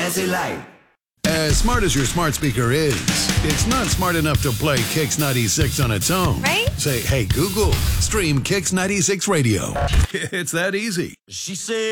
Jazzy Light. As smart as your smart speaker is, it's not smart enough to play Kix 96 on its own. Right? Say, hey, Google, stream Kix 96 Radio. It's that easy. She said.